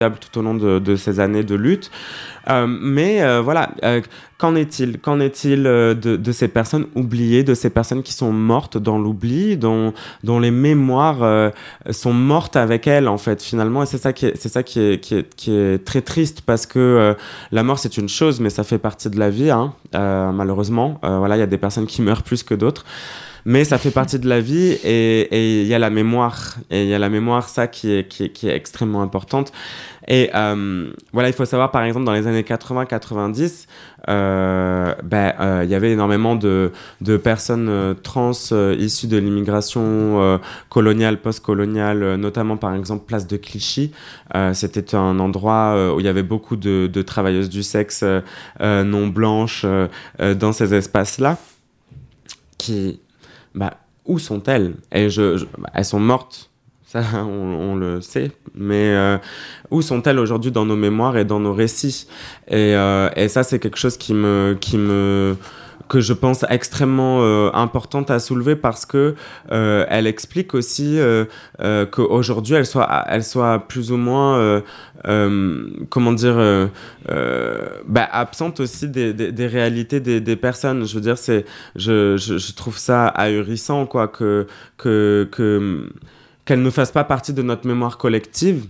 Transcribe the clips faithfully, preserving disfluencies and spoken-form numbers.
tout au long de, de ces années de lutte. Euh, mais euh, voilà, euh, qu'en est-il Qu'en est-il euh, de, de ces personnes oubliées, de ces personnes qui sont mortes dans l'oubli, dont, dont les mémoires euh, sont mortes avec elles, en fait, finalement. Et c'est ça qui est, c'est ça qui est, qui est, qui est très triste, parce que euh, la mort, c'est une chose, mais ça fait partie de la vie, hein, euh, malheureusement. Euh, voilà, il y a des personnes qui meurent plus que d'autres. Mais ça fait partie de la vie, et il y a la mémoire. Et il y a la mémoire, ça, qui est, qui est, qui est extrêmement importante. Et euh, voilà, il faut savoir, par exemple, dans les années quatre-vingts quatre-vingt-dix, euh, ben, euh, il y avait énormément de, de personnes euh, trans euh, issues de l'immigration euh, coloniale, post-coloniale, euh, notamment, par exemple, place de Clichy. Euh, c'était un endroit euh, où il y avait beaucoup de, de travailleuses du sexe euh, euh, non blanches euh, euh, dans ces espaces-là, qui... Bah, où sont-elles ? Et je, je, bah, elles sont mortes, ça on, on le sait, mais euh, où sont-elles aujourd'hui dans nos mémoires et dans nos récits ? Et, euh, et ça, c'est quelque chose qui me, qui me, que je pense extrêmement euh, importante à soulever, parce que euh, elle explique aussi euh, euh, qu'aujourd'hui, elle soit, elle soit plus ou moins, euh, euh, comment dire, euh, euh, bah, absente aussi des, des, des réalités des, des personnes. Je veux dire, c'est, je, je, je trouve ça ahurissant, quoi, que, que, que, qu'elle ne fasse pas partie de notre mémoire collective.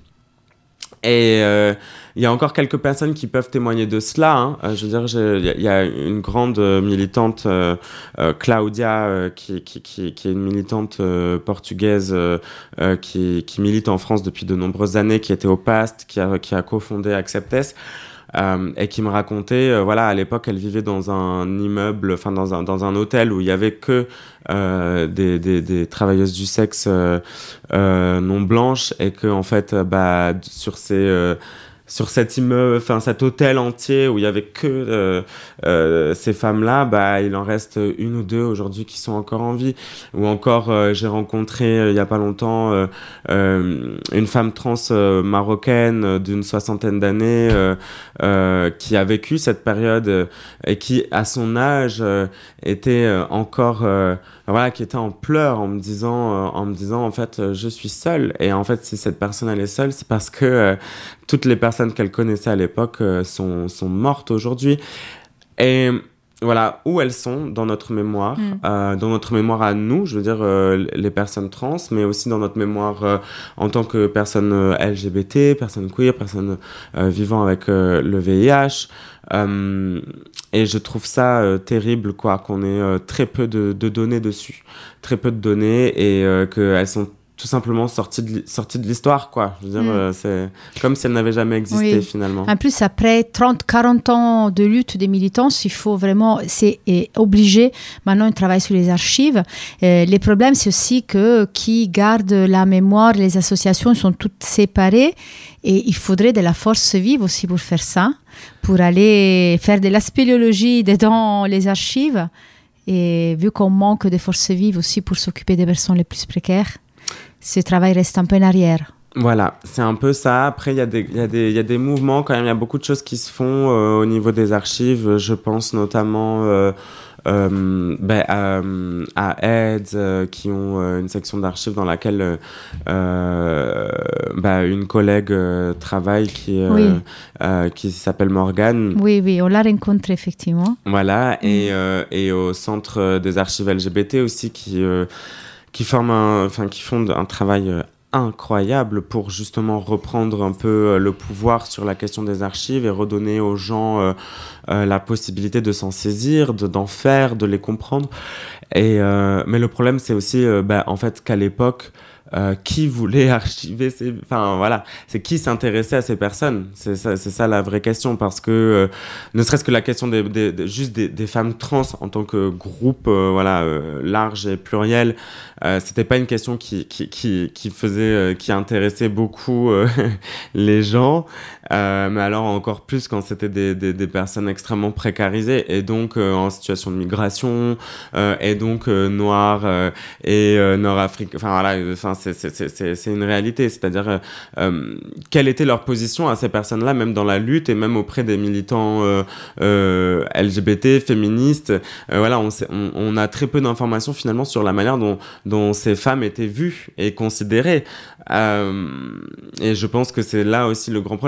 Et il euh, y a encore quelques personnes qui peuvent témoigner de cela, hein. Euh, je veux dire, il y, y a une grande militante, euh, euh, Claudia, euh, qui, qui, qui, qui est une militante euh, portugaise euh, euh, qui, qui milite en France depuis de nombreuses années, qui était au P A S T, qui a, qui a cofondé Acceptes. Euh, et qui me racontait, euh, voilà, à l'époque, elle vivait dans un immeuble, enfin dans un dans un hôtel où il y avait que euh, des, des des travailleuses du sexe euh, euh, non blanches, et que en fait, euh, bah sur ces euh, sur cet immeuble, enfin cet hôtel entier où il y avait que euh, euh, ces femmes-là, bah il en reste une ou deux aujourd'hui qui sont encore en vie. Ou encore, euh, j'ai rencontré euh, il y a pas longtemps euh, euh, une femme trans euh, marocaine euh, d'une soixantaine d'années euh, euh, qui a vécu cette période euh, et qui, à son âge, euh, était euh, encore euh, voilà, qui était en pleurs en me disant, euh, en me disant en fait, euh, je suis seule. Et en fait, si cette personne elle est seule, c'est parce que euh, toutes les personnes qu'elle connaissait à l'époque euh, sont sont mortes aujourd'hui. Et voilà, où elles sont dans notre mémoire, mmh. euh, dans notre mémoire à nous, je veux dire euh, les personnes trans, mais aussi dans notre mémoire euh, en tant que personnes euh, L G B T, personnes queer, personnes euh, vivant avec euh, le V I H. Euh, et je trouve ça euh, terrible, quoi, qu'on ait euh, très peu de, de données dessus, très peu de données, et euh, qu'elles sont tout simplement sorties de, sorties de l'histoire, quoi. Je veux dire, mmh. euh, c'est comme si elles n'avaient jamais existé, oui. Finalement. En plus, après trente à quarante ans de lutte des militants, il faut vraiment, c'est obligé. Maintenant, on travaille sur les archives. Euh, les problèmes, c'est aussi que qui garde la mémoire, les associations sont toutes séparées, et il faudrait de la force vive aussi pour faire ça, pour aller faire de la spéléologie dans les archives. Et vu qu'on manque de forces vives aussi pour s'occuper des personnes les plus précaires, ce travail reste un peu en arrière. Voilà, c'est un peu ça. Après, il y a des, il y a des, il y a des mouvements quand même. Il y a beaucoup de choses qui se font euh, au niveau des archives. Je pense notamment euh, euh, ben, à, à AIDS, euh, qui ont euh, une section d'archives dans laquelle euh, ben, une collègue euh, travaille qui, euh, oui. euh, qui s'appelle Morgane. Oui, oui, on l'a rencontrée effectivement. Voilà, mm. et, euh, et au centre des archives L G B T aussi, qui, euh, qui, forment un, enfin, qui font un travail euh, incroyable pour justement reprendre un peu le pouvoir sur la question des archives et redonner aux gens euh, euh, la possibilité de s'en saisir, de, d'en faire, de les comprendre. Et, euh, mais le problème, c'est aussi euh, bah, en fait, qu'à l'époque, Euh, qui voulait archiver ces... Enfin, voilà, c'est qui s'intéressait à ces personnes. C'est ça, c'est ça la vraie question, parce que euh, ne serait-ce que la question des, des, des, juste des, des femmes trans en tant que groupe euh, voilà, euh, large et pluriel, euh, c'était pas une question qui, qui, qui, qui faisait... Euh, qui intéressait beaucoup euh, les gens, euh, mais alors encore plus quand c'était des, des, des personnes extrêmement précarisées, et donc euh, en situation de migration, euh, et donc euh, noires euh, et euh, nord-africaines, enfin voilà, enfin C'est, c'est, c'est, c'est une réalité, c'est-à-dire euh, euh, quelle était leur position à ces personnes-là, même dans la lutte et même auprès des militants euh, euh, L G B T, féministes. Euh, voilà, on, sait, on, on a très peu d'informations finalement sur la manière dont, dont ces femmes étaient vues et considérées. Euh, et je pense que c'est là aussi le grand problème.